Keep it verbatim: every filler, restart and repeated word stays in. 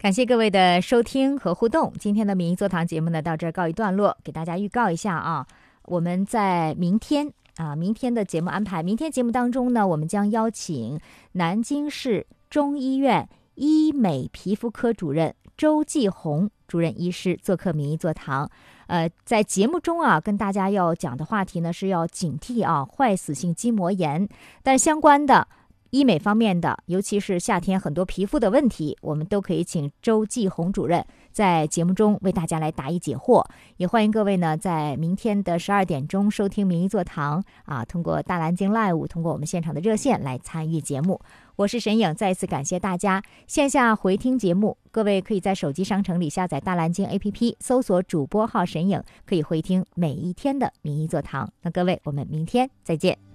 感谢各位的收听和互动，今天的民意座堂节目呢到这儿告一段落，给大家预告一下啊，我们在明天啊，明天的节目安排，明天节目当中呢，我们将邀请南京市中医院医美皮肤科主任周继红主任医师做客民意座堂。呃，在节目中啊，跟大家要讲的话题呢是要警惕啊坏死性筋膜炎，但相关的医美方面的，尤其是夏天很多皮肤的问题，我们都可以请周继红主任在节目中为大家来答疑解惑。也欢迎各位呢在明天的十二点钟收听民意座堂啊，通过大蓝鲸 Live， 通过我们现场的热线来参与节目。我是沈颖，再一次感谢大家。线下回听节目，各位可以在手机商城里下载大蓝鲸 A P P， 搜索主播号沈颖，可以回听每一天的民意座堂。那各位，我们明天再见。